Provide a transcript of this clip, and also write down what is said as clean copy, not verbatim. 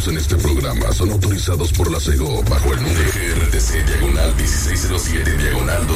en este programa son autorizados por la CEGO bajo el número GRTC diagonal 1607 diagonal